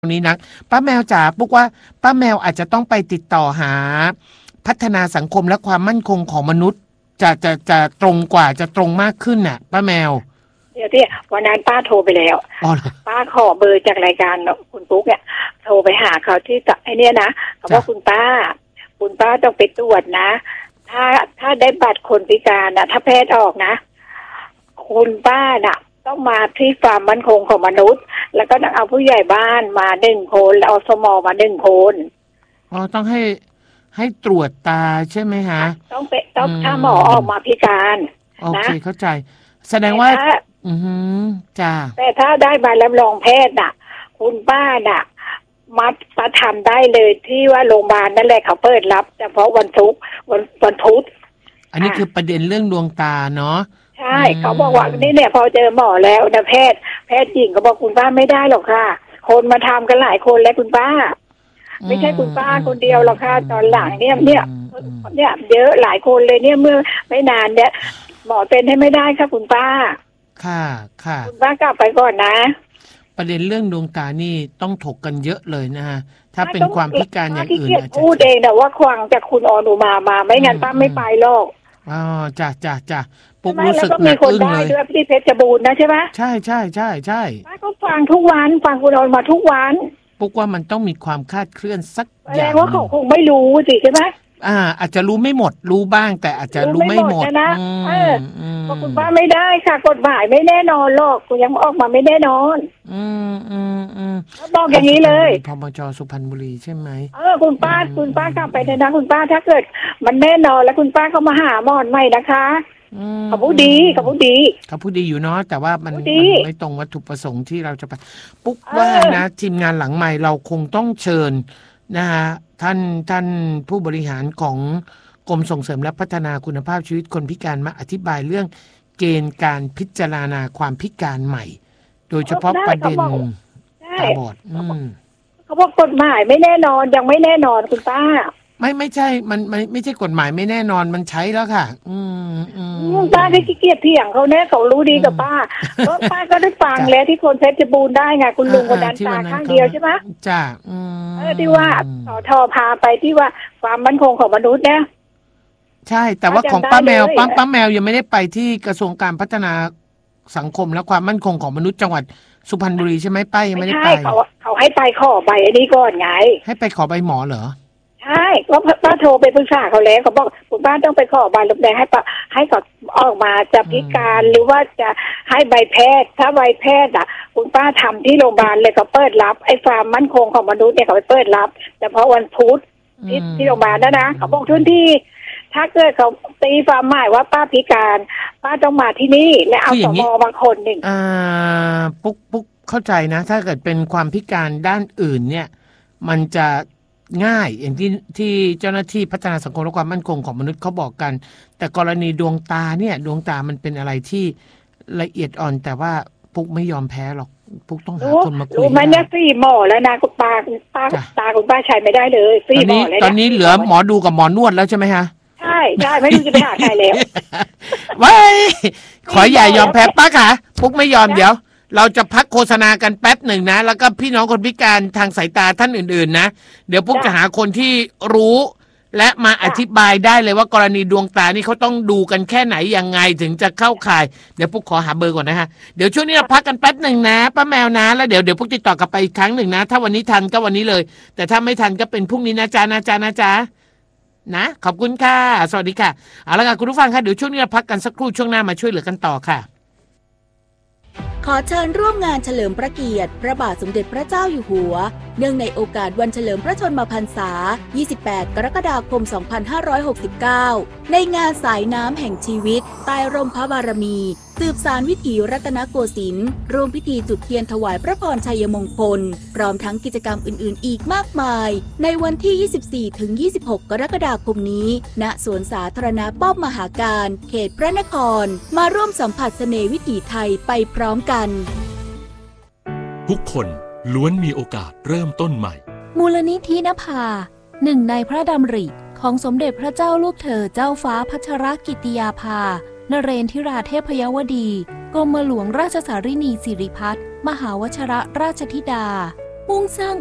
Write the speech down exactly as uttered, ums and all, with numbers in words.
นี้นักป้าแมวจ๋าปุ๊กว่าป้าแมวอาจจะต้องไปติดต่อหาพัฒนาสังคมและความมั่นคงของมนุษย์จะจะจะตรงกว่าจะตรงมากขึ้นน่ะป้าแมวเดี๋ยวที่วันนั้นป้าโทรไปแล้วป้าขอเบอร์จากรายการคุณปุ๊กเนี่ยโทรไปหาเขาที่ไอเนี้ยนะเขาบอกคุณป้าคุณป้าต้องไปตรวจนะถ้าถ้าได้บัตรคนพิการนะถ้าแพทย์ออกนะคุณป้าน่ะต้องมาที่ความมั่นคงของมนุษย์แล้วก็ต้องเอาผู้ใหญ่บ้านมาหนึ่งคนแล้วเอาสมอมาหนึ่งคนอ๋อต้องให้ให้ตรวจตาใช่ไหมฮะต้องไปต้องถ้าหมอออกมาพิการโอเคเข้าใจแสดงว่าอือฮึจ้าแต่ถ้าได้ใบรับรองแพทย์น่ะคุณป้าน่ะมามาทำได้เลยที่ว่าโรงพยาบาลนั่นแหละเขาเปิดรับเฉพาะวันศุกร์วันวันพุธอันนี้คือประเด็นเรื่องดวงตาเนาะใช่เขาบอกว่านี่เนี่ยพอเจอหมอแล้วนะแพทย์แพทย์หญิงก็บอกคุณป้าไม่ได้หรอกค่ะคนมาทำกันหลายคนแล้วคุณป้าไม่ใช่คุณป้าคนเดียวหรอกค่ะตอนหลังเนี่ยเนี่ยเนี่ยเยอะหลายคนเลยเนี่ยเมื่อไม่นานเนี่ยหมอเป็นให้ไม่ได้ค่ะคุณป้าค่ะค่ะคุณป้ากลับไปก่อนนะประเด็นเรื่องดวงตานี่ต้องถกกันเยอะเลยนะฮะถ้าเป็นความพิการอย่างอื่นอาจจะพูดเองแต่ว่าควังจากคุณอนุมามาไม่งั้นป้าไม่ไปหรอกอ๋อจ้ะจ้ะจ้ะปุ๊กรู้สึกหนักอึ้งเลยด้วยที่เพชรบูรณ์นะใช่ไหมใช่ใช่ใช่ใช่ป้าก็ฟังทุกวันฟังคุณอนุมาทุกวันปุ๊กว่ามันต้องมีความคลาดเคลื่อนสักอย่างแสดงว่าเขาคงไม่รู้สิใช่ไหมอ่าอาจจะรู้ไม่หมดรู้บ้างแต่อาจจะรู้ไม่หมดนะเออเพราะคุณป้าไม่ได้ค่ะกฎหมายไม่แน่นอนหรอกคุณยังออกมาไม่แน่นอนอืมอืมอืมบอกอย่างนี้เลยพมจ.สุพรรณบุรีใช่ไหมเออคุณป้าคุณป้ากลับไปเถอะนะคุณป้าถ้าเกิดมันแน่นอนแล้วคุณป้าเขามาหาหมอนใหม่นะคะเขาพูดดีเขาพูดดีเขาพูดดีอยู่เนาะแต่ว่ามันไม่ตรงวัตถุประสงค์ที่เราจะไปปุ๊กว่านะทีมงานหลังใหม่เราคงต้องเชิญนะฮะท่านท่านผู้บริหารของกรมส่งเสริมและพัฒนาคุณภาพชีวิตคนพิการมาอธิบายเรื่องเกณฑ์การพิจารณาความพิการใหม่โดยเฉพาะประเด็นตาบอดเขาบอกกฎหมายไม่แน่นอนยังไม่แน่นอนคุณป้าไม่ไม่ใช่มันไม่ไม่ใช่กฎหมายไม่แน่นอนมันใช้แล้วค่ะอืมอืมป้าได้ขี้เกียจเถียงเขาเนี่ยเขารู้ดีกับป้าก็ป้าก็ได้ฟังแล้วที่คนเพชรบูรณ์ได้ไงคุณลุงคนนั้นตาข้างเดียวใช่ไหมจ้าอืมที่ว่าสทพาไปที่ว่าความมั่นคงของมนุษย์เนี่ยใช่แต่ว่าของป้าแมวป้าป้าแมวยังไม่ได้ไปที่กระทรวงการพัฒนาสังคมและความมั่นคงของมนุษย์จังหวัดสุพรรณบุรีใช่ไหมป้ายังไม่ได้ไปเขาเขาให้ไปขอใบอันนี้ก่อนไงให้ไปขอใบหมอเหรอใช่ก็ป้าโทรไปปรึกษาเขาแล้วเขาบอกคุณป้าต้องไปขอใบรับรองให้ป้าให้เขาออกมาจะพิการหรือว่าจะให้ใบแพทย์ถ้าใบแพทย์อ่ะคุณป้าทำที่โรงพยาบาลเลยเขาเปิดรับไอ้ความมั่นคงของมนุษย์เนี่ยเขาไปเปิดรับแต่เพราะวันพุธที่ที่โรงพยาบาลนะนะเขาบอกทุนที่ถ้าเกิดเขาตีความหมายว่าป้าพิการป้าต้องมาที่นี่และเอาสมอบางคนหนึ่งอ่าปุ๊กปุ๊กเข้าใจนะถ้าเกิดเป็นความพิการด้านอื่นเนี่ยมันจะง่ายอย่างที่ที่เจ้าหน้าที่พัฒนาสังคมและความมั่นคงของมนุษย์เขาบอกกันแต่กรณีดวงตาเนี่ยดวงตามันเป็นอะไรที่ละเอียดอ่อนแต่ว่าปุ๊กไม่ยอมแพ้หรอกปุ๊กต้องหาคนมาคุยรู้ไหมเนี่ยฟรีหมอแล้วนะคุณป้าป้าตาคุณป้าใช้ไม่ได้เลยฟรีหมอแล้วตอนนี้เหลือหมอดูกับหมอนวดแล้วใช่ไหมฮะใช่ใช่ไม่รู้จะไปหาใครแล้วว้ายขออย่ายอมแพ้ป้าค่ะปุ๊กไม่ยอมเดี๋ยวเราจะพักโฆษณากันแป๊บหนึ่งนะแล้วก็พี่น้องคนพิการทางสายตาท่านอื่นๆนะเดี๋ยวปุ๊กจะหาคนที่รู้และมาอธิบายได้เลยว่ากรณีดวงตานี่เขาต้องดูกันแค่ไหนยังไงถึงจะเข้าข่ายเดี๋ยวปุ๊กขอหาเบอร์ก่อนนะฮะเดี๋ยวช่วงนี้เราพักกันแป๊บหนึ่งนะป้าแมวนะแล้วเดี๋ยวเดี๋ยวปุ๊กติดต่อกลับไปอีกครั้งหนึ่งนะถ้าวันนี้ทันก็วันนี้เลยแต่ถ้าไม่ทันก็เป็นพรุ่งนี้นะจ๊ะนะจ๊ะนะจ๊ะนะขอบคุณค่ะสวัสดีค่ะเอาละค่ะคุณผู้ฟังค่ะเดี๋ยวช่วงนี้เราพักกันสักครู่ช่วงหน้ามาช่วยเหลือกันต่อค่ะขอเชิญร่วมงานเฉลิมพระเกียรติพระบาทสมเด็จพระเจ้าอยู่หัวเนื่องในโอกาสวันเฉลิมพระชนมพรรษายี่สิบแปดกรกฎาคมสองพันห้าร้อยหกสิบเก้าในงานสายน้ำแห่งชีวิตใต้ร่มพระบารมีสืบสานวิถีรัตนโกสินทร์ร่วมพิธีจุดเทียนถวายพระพรชัยมงคลพร้อมทั้งกิจกรรมอื่นๆอีกมากมายในวันที่ ยี่สิบสี่ถึงยี่สิบหก กรกฎาคมนี้ณสวนสาธารณะป้อมมหาการเขตพระนครมาร่วมสัมผัสเสน่ห์วิถีไทยไปพร้อมกันทุกคนล้วนมีโอกาสเริ่มต้นใหม่มูลนิธินภาหนึ่งในพระดำริของสมเด็จพระเจ้าลูกเธอเจ้าฟ้าพัชรกิติยาภานเรนทิราเทพยวดีกรมหลวงราชสารินีสิริพัฒน์มหาวชรราชธิดา มมุ่งสร้าง